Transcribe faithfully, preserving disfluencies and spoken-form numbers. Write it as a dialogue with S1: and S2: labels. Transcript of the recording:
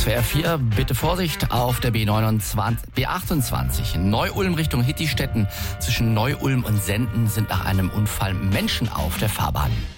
S1: S W R vier, bitte Vorsicht auf der B neunundzwanzig, B achtundzwanzig. Neu-Ulm Richtung Hittistetten. Zwischen Neu-Ulm und Senden sind nach einem Unfall Menschen auf der Fahrbahn.